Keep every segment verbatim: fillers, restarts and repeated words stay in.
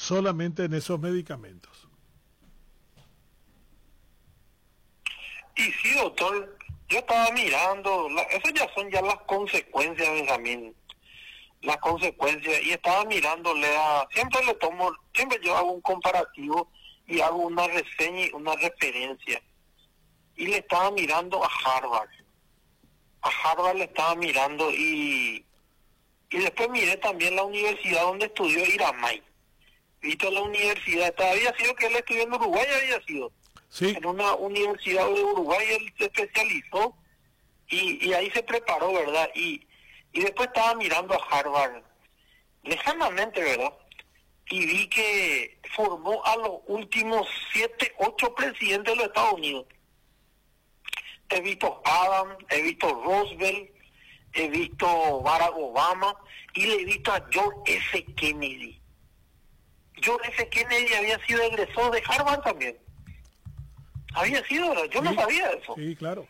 solamente en esos medicamentos. Y sí, doctor, yo estaba mirando, la, esas ya son ya las consecuencias, Benjamín, las consecuencias, y estaba mirándole a, siempre le tomo, siempre yo hago un comparativo y hago una reseña y una referencia, y le estaba mirando a Harvard, a Harvard le estaba mirando y, y después miré también la universidad donde estudió Iramay, visto la universidad, había sido que él estudió en Uruguay, había sido. Sí. En una universidad de Uruguay él se especializó y, y ahí se preparó, ¿verdad? Y, y después estaba mirando a Harvard lejanamente, ¿verdad? Y vi que formó a los últimos siete, ocho presidentes de los Estados Unidos. He visto Adams, he visto Roosevelt, he visto Barack Obama y le he visto a George F. Kennedy. George F. Kennedy había sido egresor de Harvard también. Había sido, yo sí, no sabía eso. Sí, claro.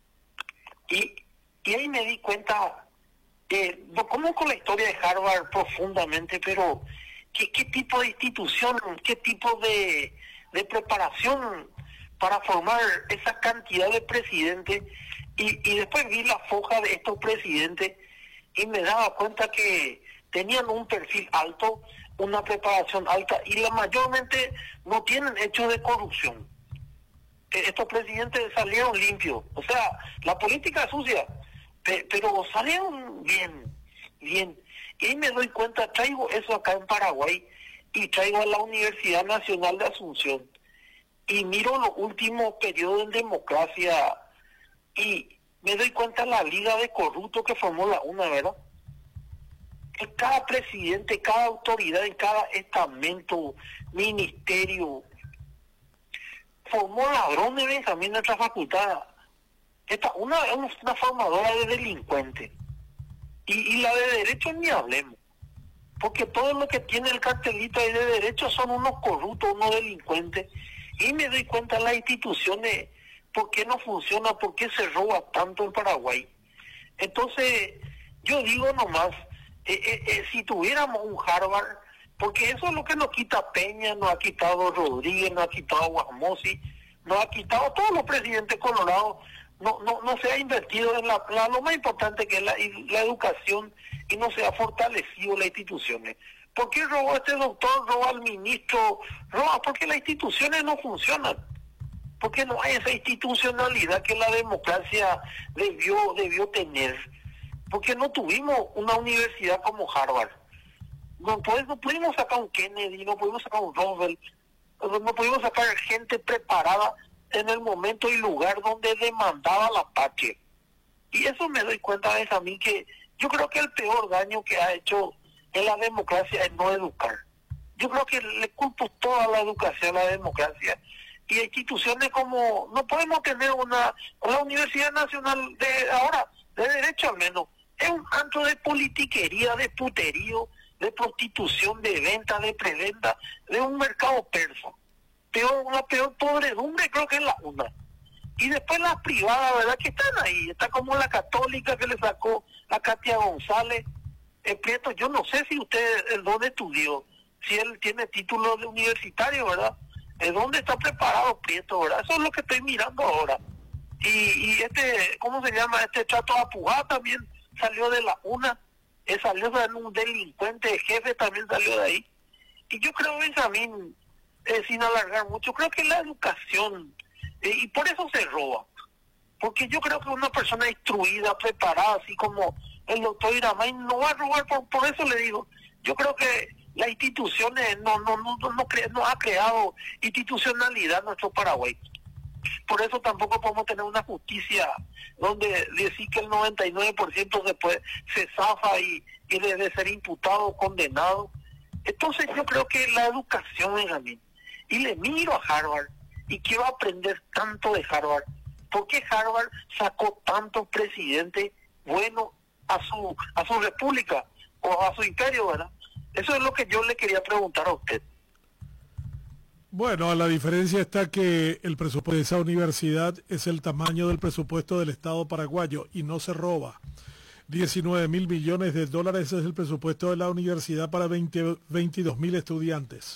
Y, y ahí me di cuenta, eh, no conozco la historia de Harvard profundamente, pero ¿qué, qué tipo de institución, qué tipo de, de preparación para formar esa cantidad de presidentes? Y, y después vi la foja de estos presidentes y me daba cuenta que tenían un perfil alto, una preparación alta, y la mayormente no tienen hechos de corrupción. Estos presidentes salieron limpios, o sea, la política es sucia, pe pero salieron bien, bien. Y ahí me doy cuenta, traigo eso acá en Paraguay y traigo a la Universidad Nacional de Asunción y miro los últimos periodos en democracia y me doy cuenta la liga de corruptos que formó la UNA, ¿verdad? Que cada presidente, cada autoridad en cada estamento, ministerio, formó ladrones, Benjamín, en nuestra facultad. Esta, una, una formadora de delincuentes. Y, y la de derecho ni hablemos. Porque todo lo que tiene el cartelito ahí de derecho son unos corruptos, unos delincuentes. Y me doy cuenta las instituciones, por qué no funciona, por qué se roba tanto en Paraguay. Entonces, yo digo nomás, eh, eh, eh, si tuviéramos un Harvard, porque eso es lo que nos quita Peña, nos ha quitado Rodríguez, nos ha quitado Guamosi, nos ha quitado todos los presidentes colorados, no no no se ha invertido en la, la lo más importante que es la, la educación y no se ha fortalecido las instituciones. ¿Por qué robó este doctor, roba al ministro, roba? Porque las instituciones no funcionan, porque no hay esa institucionalidad que la democracia debió, debió tener, porque no tuvimos una universidad como Harvard. No, pues, no pudimos sacar un Kennedy, no pudimos sacar un Roosevelt, no pudimos sacar gente preparada en el momento y lugar donde demandaba la patria. Y eso me doy cuenta de a mí que yo creo que el peor daño que ha hecho en la democracia es no educar. Yo creo que le culpo toda la educación a la democracia. Y instituciones como, no podemos tener una, la Universidad Nacional de ahora, de Derecho al menos, es un canto de politiquería, de puterío, de prostitución, de venta, de preventa, de un mercado persa. Peor, una peor podredumbre creo que es la una. Y después las privadas, ¿verdad? Que están ahí. Está como la católica que le sacó a Katia González. El Prieto, yo no sé si usted, el dónde estudió, si él tiene título de universitario, ¿verdad? ¿De dónde está preparado Prieto, verdad? Eso es lo que estoy mirando ahora. Y, y este, ¿cómo se llama? Este Chato Apujá también salió de la una. Él salió de un delincuente jefe, también salió de ahí. Y yo creo, Benjamín, eh, sin alargar mucho, creo que la educación, eh, y por eso se roba. Porque yo creo que una persona instruida, preparada, así como el doctor Iramay, no va a robar, por, por eso le digo, yo creo que las instituciones no no no no, no, cre, no ha creado institucionalidad en nuestro Paraguay. Por eso tampoco podemos tener una justicia donde decir que el noventa y nueve por ciento después se zafa y, y debe ser imputado o condenado. Entonces yo creo que la educación, Benjamín, y le miro a Harvard y quiero aprender tanto de Harvard. ¿Por qué Harvard sacó tantos presidentes buenos a su a su república o a su imperio, verdad? Eso es lo que yo le quería preguntar a usted. Bueno, la diferencia está que el presupuesto de esa universidad es el tamaño del presupuesto del Estado paraguayo y no se roba. diecinueve mil millones de dólares es el presupuesto de la universidad para veinte, veintidós mil estudiantes.